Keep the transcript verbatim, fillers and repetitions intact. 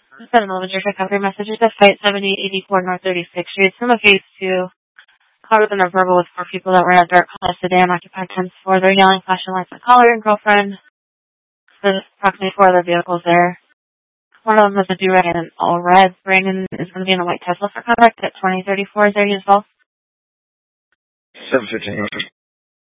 seven eleven Georgia Recovery messages at Flight seventy eighty-four North thirty-sixth Street. From a phase two. Caught within a verbal with four people that were in a dark color sedan occupied ten four. They're yelling, flashing lights at caller and girlfriend. There's approximately four other vehicles there. One of them is a do-rag and all red. Brandon is going to be in a white Tesla for contact at twenty thirty-four. Is there as well? seven fifteen.